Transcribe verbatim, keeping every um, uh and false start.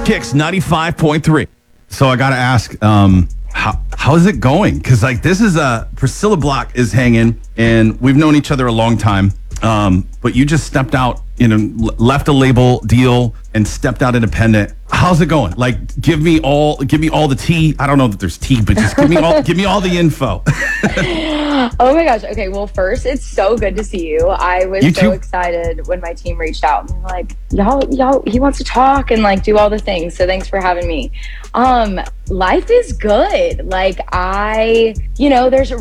Kicks ninety-five point three. So I got to ask, um, how how is it going? Because like this is a Priscilla Block is hanging, and we've known each other a long time. Um, but you just stepped out, you know, left a label deal and stepped out independent. How's it going? Like, give me all, give me all the tea. I don't know that there's tea, but just give me all, give me all the info. Oh my gosh. Okay. Well, first, it's so good to see you. I was You so too. excited when my team reached out and they were like, y'all, y'all, he wants to talk and like do all the things. So thanks for having me. Um, life is good. Like I, you know, there's